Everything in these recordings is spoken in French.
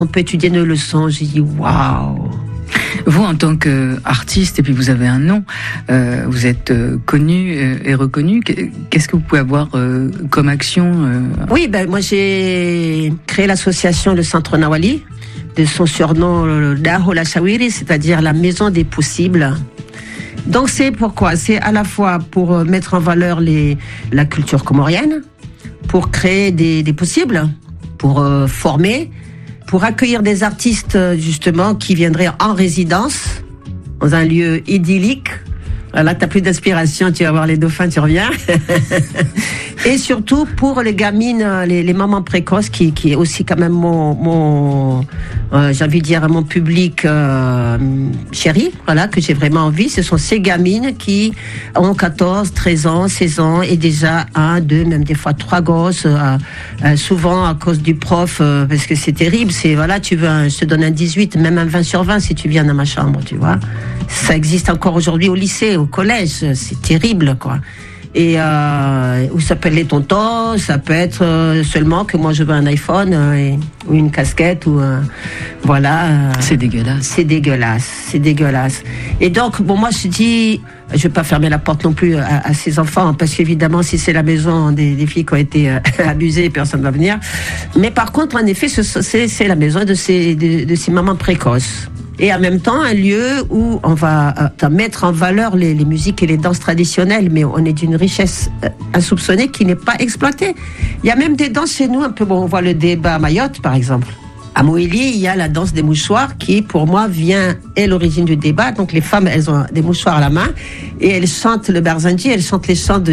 On peut étudier nos leçons. J'ai dit waouh. Vous, en tant qu'artiste, et puis vous avez un nom, vous êtes connu et reconnu. Qu'est-ce que vous pouvez avoir comme action Oui, moi j'ai créé l'association Le Centre Nawali, de son surnom Darul Ashawiri, c'est-à-dire la maison des possibles. Donc c'est pourquoi ? C'est à la fois pour mettre en valeur la culture comorienne, pour créer des possibles, pour former, pour accueillir des artistes justement qui viendraient en résidence dans un lieu idyllique. Là, t'as plus d'inspiration, tu vas voir les dauphins, tu reviens. Et surtout pour les gamines, les mamans précoces, qui est aussi quand même mon j'ai envie de dire mon public chéri, voilà, que j'ai vraiment envie. Ce sont ces gamines qui ont 14, 13 ans, 16 ans et déjà 1, 2, même des fois 3 gosses, souvent à cause du prof, parce que c'est terrible. C'est voilà, je te donne un 18, même un 20 sur 20 si tu viens dans ma chambre, tu vois. Ça existe encore aujourd'hui au lycée, au collège, c'est terrible, quoi. Et ou ça peut être les tontons, ça peut être seulement que moi je veux un iPhone ou une casquette ou voilà. C'est dégueulasse. C'est dégueulasse. Et donc moi je dis, je vais pas fermer la porte non plus à ces enfants, parce qu'évidemment si c'est la maison des filles qui ont été abusées, personne va venir. Mais par contre en effet c'est la maison de ces mamans précoces. Et en même temps, un lieu où on va mettre en valeur les musiques et les danses traditionnelles, mais on est d'une richesse insoupçonnée qui n'est pas exploitée. Il y a même des danses chez nous, un peu, on voit le débat à Mayotte, par exemple. À Moélie, il y a la danse des mouchoirs qui, pour moi, est l'origine du débat. Donc, les femmes, elles ont des mouchoirs à la main et elles chantent le Barzanji, elles chantent les chants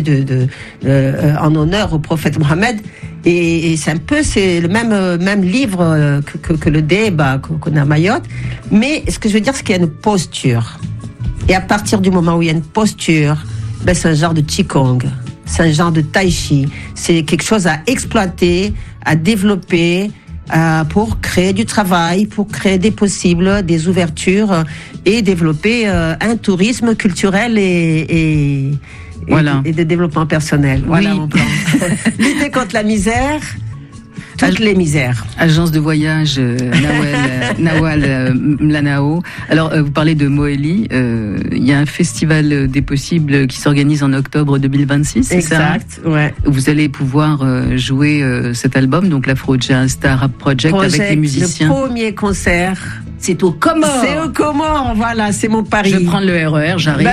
en honneur au prophète Mohammed. Et c'est le même livre que le débat qu'on a à Mayotte. Mais ce que je veux dire, c'est qu'il y a une posture. Et à partir du moment où il y a une posture, c'est un genre de Qigong, c'est un genre de Tai Chi. C'est quelque chose à exploiter, à développer, pour créer du travail, pour créer des possibles, des ouvertures et développer un tourisme culturel et de développement personnel. Voilà oui. Mon plan. Lutter contre la misère, toutes les misères. Agence de voyage Nawal Mlanao. Alors, vous parlez de Moélie. Il y a un festival des possibles qui s'organise en octobre 2026, c'est exact, ça ? Ouais. Vous allez pouvoir jouer cet album, donc l'Afro Jazz Star Rap Project avec les musiciens. Le premier concert. C'est aux Comores. C'est aux Comores, voilà, c'est mon pari. Je prends le RER, j'arrive.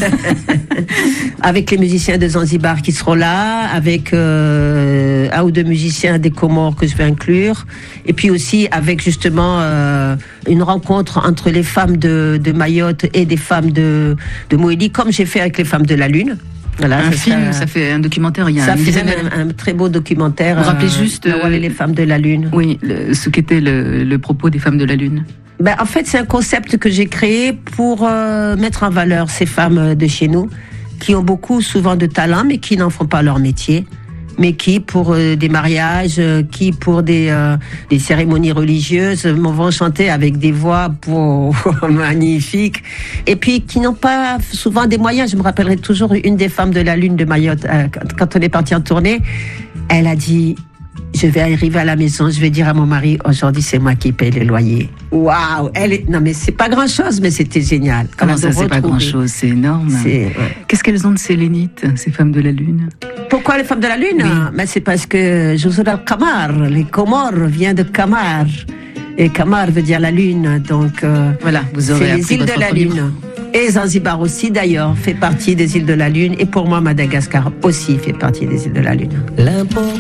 Avec les musiciens de Zanzibar qui seront là, avec un ou deux musiciens des Comores que je vais inclure, et puis aussi avec justement une rencontre entre les femmes de Mayotte et des femmes de Moélie, comme j'ai fait avec les femmes de la Lune. Voilà, ça fait un documentaire. Il y a ça fait un très beau documentaire. Vous rappelez juste les femmes de la Lune. Oui, ce qu'était le propos des femmes de la Lune. En fait, c'est un concept que j'ai créé pour mettre en valeur ces femmes de chez nous qui ont souvent de talent, mais qui n'en font pas leur métier, mais qui, pour des mariages, qui pour des cérémonies religieuses, vont chanter avec des voix magnifiques, et puis qui n'ont pas souvent des moyens. Je me rappellerai toujours une des femmes de la Lune de Mayotte, quand on est parti en tournée, elle a dit: je vais arriver à la maison, je vais dire à mon mari, aujourd'hui c'est moi qui paye le loyer. Waouh! Non mais c'est pas grand chose, mais c'était génial. Comment ça, c'est pas grand chose? C'est énorme. Qu'est-ce qu'elles ont de sélénite, ces femmes de la Lune? Pourquoi les femmes de la Lune? Oui. C'est parce que Josur al-Qamar, les Comores vient de Qamar. Et Qamar veut dire la Lune, donc voilà, vous aurez appris c'est les îles de la Lune. Et Zanzibar aussi d'ailleurs fait partie des îles de la Lune. Et pour moi, Madagascar aussi fait partie des îles de la Lune. L'important